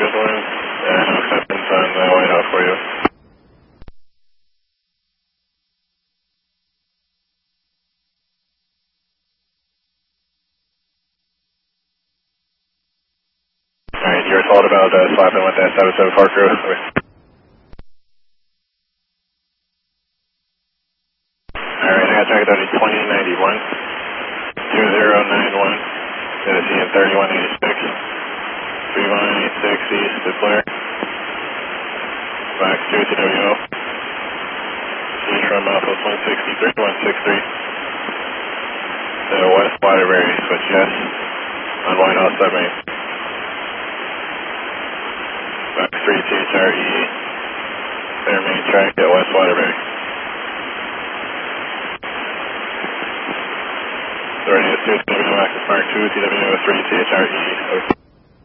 good one. No acceptance on White House for you. Alright, you were told about slapping with that 774 crew. Okay. Alright, I got track down to 2091, 2091, Tennessee and 3186, 3186 East, Deployer, Box 2 TWO, East from Southwest 163, 163, West Waterbury, switch yes, on White House 7. Box 3 THRE, their main track at West Waterbury. Authority is 2 TW, Access Mark 2, TW 3 THRE.